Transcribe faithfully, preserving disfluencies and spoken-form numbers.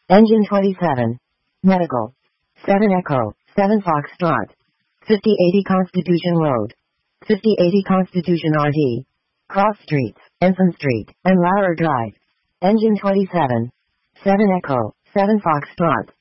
Engine twenty-seven. Medical. seven Echo, seven Foxtrot. fifty eighty Constitution Road. fifty eighty Constitution R D. Cross Streets, Ensign Street, and Lauer Drive. Engine twenty-seven. seven Echo, seven Foxtrot.